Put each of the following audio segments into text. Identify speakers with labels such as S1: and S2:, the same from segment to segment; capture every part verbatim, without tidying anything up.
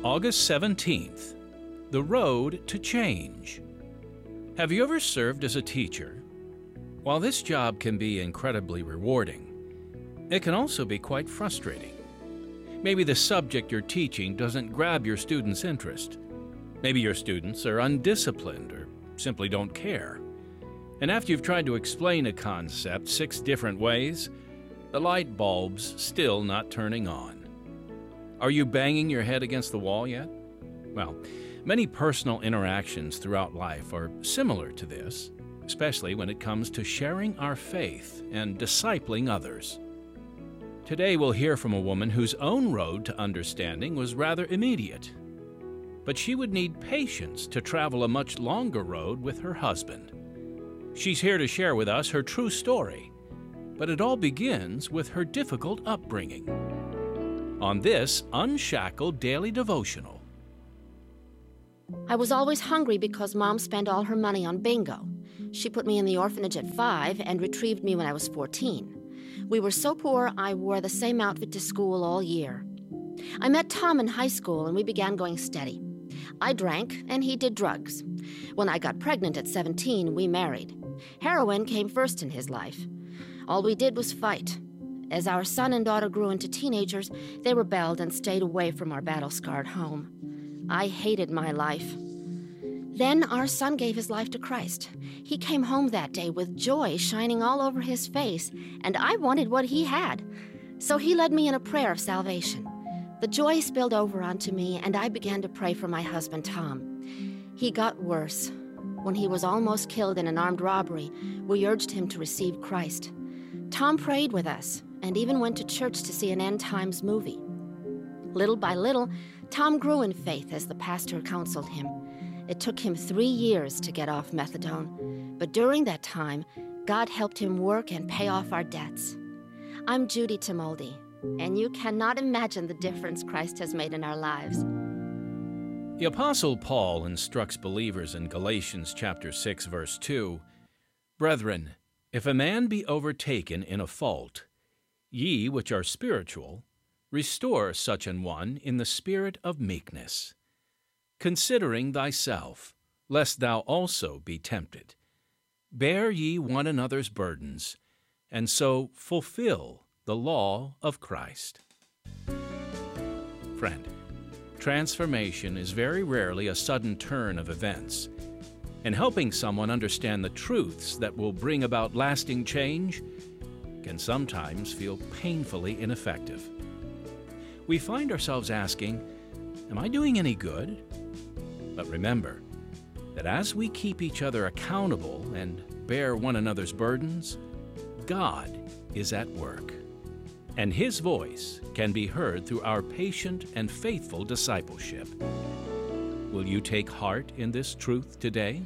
S1: August seventeenth, The Road to Change. Have you ever served as a teacher? While this job can be incredibly rewarding, it can also be quite frustrating. Maybe the subject you're teaching doesn't grab your students' interest. Maybe your students are undisciplined or simply don't care. And after you've tried to explain a concept six different ways, the light bulb's still not turning on. Are you banging your head against the wall yet? Well, many personal interactions throughout life are similar to this, especially when it comes to sharing our faith and discipling others. Today we'll hear from a woman whose own road to understanding was rather immediate, but she would need patience to travel a much longer road with her husband. She's here to share with us her true story, but it all begins with her difficult upbringing. On this Unshackled Daily Devotional.
S2: I was always hungry because Mom spent all her money on bingo. She put me in the orphanage at five and retrieved me when I was fourteen. We were so poor I wore the same outfit to school all year. I met Tom in high school and we began going steady. I drank and he did drugs. When I got pregnant at seventeen, we married. Heroin came first in his life. All we did was fight. As our son and daughter grew into teenagers, they rebelled and stayed away from our battle-scarred home. I hated my life. Then our son gave his life to Christ. He came home that day with joy shining all over his face, and I wanted what he had. So he led me in a prayer of salvation. The joy spilled over onto me, and I began to pray for my husband, Tom. He got worse. When he was almost killed in an armed robbery, we urged him to receive Christ. Tom prayed with us, and even went to church to see an end times movie. Little by little, Tom grew in faith as the pastor counseled him. It took him three years to get off methadone, but during that time, God helped him work and pay off our debts. I'm Judy Timoldi, and you cannot imagine the difference Christ has made in our lives.
S1: The Apostle Paul instructs believers in Galatians chapter six, verse two, "Brethren, if a man be overtaken in a fault, ye which are spiritual, restore such an one in the spirit of meekness, considering thyself, lest thou also be tempted. Bear ye one another's burdens, and so fulfill the law of Christ." Friend, transformation is very rarely a sudden turn of events, and helping someone understand the truths that will bring about lasting change can sometimes feel painfully ineffective. We find ourselves asking, am I doing any good? But remember that as we keep each other accountable and bear one another's burdens, God is at work, and His voice can be heard through our patient and faithful discipleship. Will you take heart in this truth today?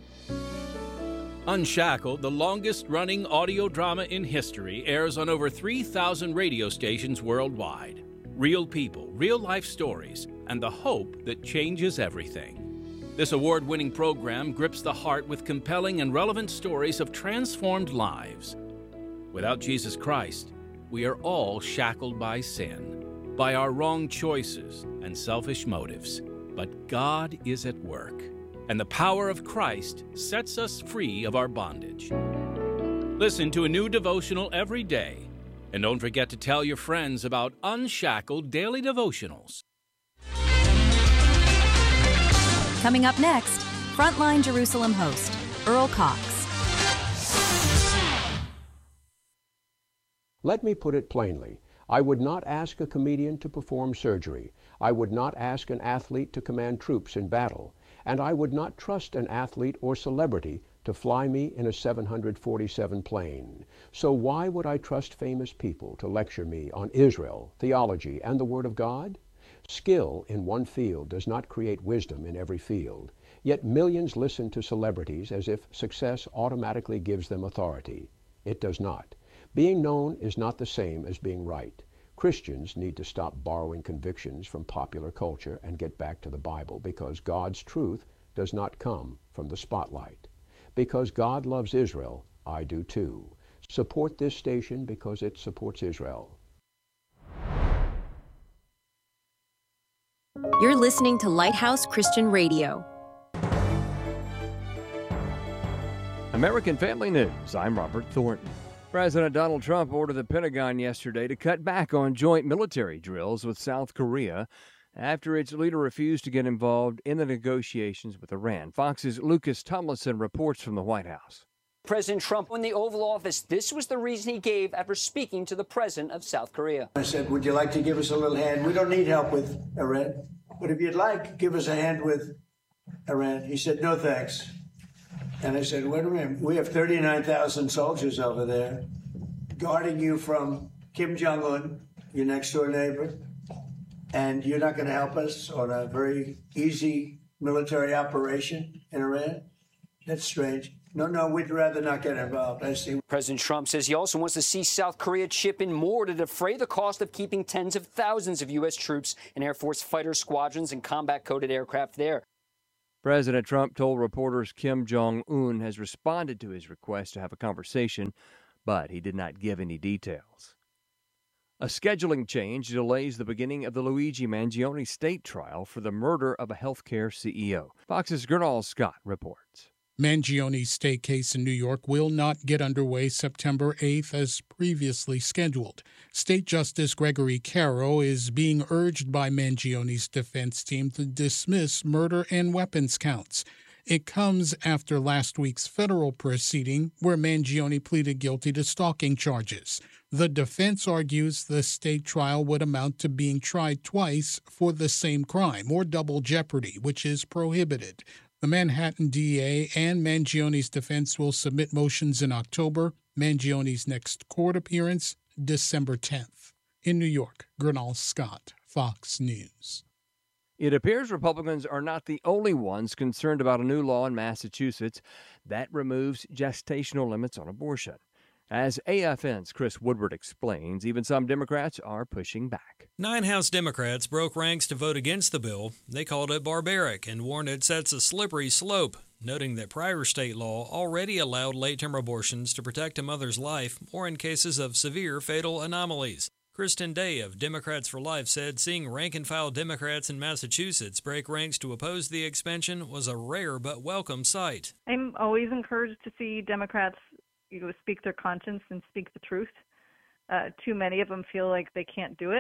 S1: Unshackled, the longest-running audio drama in history, airs on over three thousand radio stations worldwide. Real people, real-life stories, and the hope that changes everything. This award-winning program grips the heart with compelling and relevant stories of transformed lives. Without Jesus Christ, we are all shackled by sin, by our wrong choices and selfish motives. But God is at work, and the power of Christ sets us free of our bondage. Listen to a new devotional every day, and don't forget to tell your friends about Unshackled Daily Devotionals.
S3: Coming up next, Frontline Jerusalem host, Earl Cox.
S4: Let me put it plainly. I would not ask a comedian to perform surgery. I would not ask an athlete to command troops in battle. And I would not trust an athlete or celebrity to fly me in a seven forty-seven plane. So why would I trust famous people to lecture me on Israel, theology, and the Word of God? Skill in one field does not create wisdom in every field. Yet millions listen to celebrities as if success automatically gives them authority. It does not. Being known is not the same as being right. Christians need to stop borrowing convictions from popular culture and get back to the Bible, because God's truth does not come from the spotlight. Because God loves Israel, I do too. Support this station, because it supports Israel.
S3: You're listening to Lighthouse Christian Radio.
S5: American Family News, I'm Robert Thornton. President Donald Trump ordered the Pentagon yesterday to cut back on joint military drills with South Korea after its leader refused to get involved in the negotiations with Iran. Fox's Lucas Tomlinson reports from the White House.
S6: President Trump in the Oval Office, this was the reason he gave after speaking to the president of South Korea.
S7: I said, would you like to give us a little hand? We don't need help with Iran, but if you'd like, give us a hand with Iran. He said, no, thanks. And I said, wait a minute, we have thirty-nine thousand soldiers over there guarding you from Kim Jong-un, your next door neighbor, and you're not going to help us on a very easy military operation in Iran? That's strange. No, no, we'd rather not get involved. I see.
S6: President Trump says he also wants to see South Korea chip in more to defray the cost of keeping tens of thousands of U S troops and Air Force fighter squadrons and combat-coded aircraft there.
S5: President Trump told reporters Kim Jong-un has responded to his request to have a conversation, but he did not give any details. A scheduling change delays the beginning of the Luigi Mangione state trial for the murder of a healthcare C E O. Fox's Gernal Scott reports.
S8: Mangione's state case in New York will not get underway September eighth as previously scheduled. State Justice Gregory Caro is being urged by Mangione's defense team to dismiss murder and weapons counts. It comes after last week's federal proceeding where Mangione pleaded guilty to stalking charges. The defense argues the state trial would amount to being tried twice for the same crime, or double jeopardy, which is prohibited. The Manhattan D A and Mangione's defense will submit motions in October. Mangione's next court appearance, December tenth. In New York, Gernal Scott, Fox News.
S5: It appears Republicans are not the only ones concerned about a new law in Massachusetts that removes gestational limits on abortion. As A F N's Chris Woodward explains, even some Democrats are pushing back.
S9: Nine House Democrats broke ranks to vote against the bill. They called it barbaric and warned it sets a slippery slope, noting that prior state law already allowed late-term abortions to protect a mother's life or in cases of severe fatal anomalies. Kristen Day of Democrats for Life said seeing rank-and-file Democrats in Massachusetts break ranks to oppose the expansion was a rare but welcome sight.
S10: I'm always encouraged to see Democrats you know, speak their conscience and speak the truth. Uh, too many of them feel like they can't do it.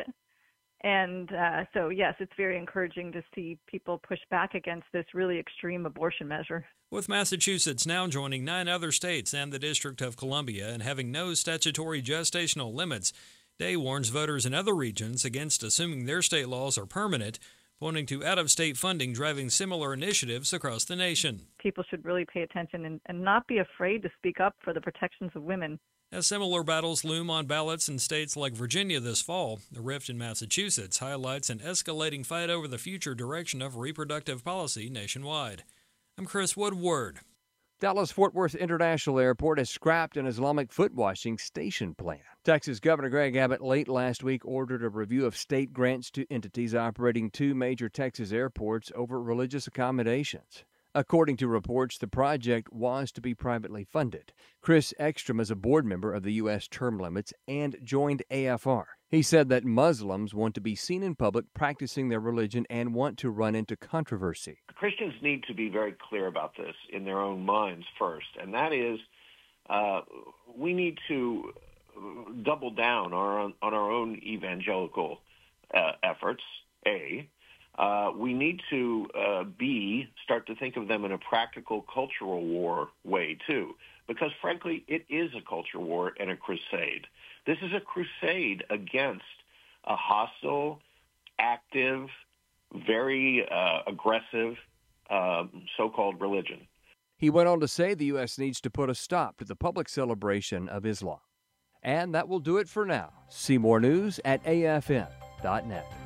S10: And uh, so, yes, it's very encouraging to see people push back against this really extreme abortion measure.
S9: With Massachusetts now joining nine other states and the District of Columbia and having no statutory gestational limits, Day warns voters in other regions against assuming their state laws are permanent, pointing to out-of-state funding driving similar initiatives across the nation.
S10: People should really pay attention and, and not be afraid to speak up for the protections of women.
S9: As similar battles loom on ballots in states like Virginia this fall, the rift in Massachusetts highlights an escalating fight over the future direction of reproductive policy nationwide. I'm Chris Woodward.
S5: Dallas-Fort Worth International Airport has scrapped an Islamic foot-washing station plan. Texas Governor Greg Abbott late last week ordered a review of state grants to entities operating two major Texas airports over religious accommodations. According to reports, the project was to be privately funded. Chris Ekstrom is a board member of the U S Term Limits and joined A F R. He said that Muslims want to be seen in public practicing their religion and want to run into controversy.
S11: Christians need to be very clear about this in their own minds first, and that is uh, we need to double down our own, on our own evangelical uh, efforts, A. Uh, we need to, uh, B, start to think of them in a practical cultural war way, too, because, frankly, it is a culture war and a crusade. This is a crusade against a hostile, active, very uh, aggressive uh, so-called religion.
S5: He went on to say the U S needs to put a stop to the public celebration of Islam. And that will do it for now. See more news at A F N dot net.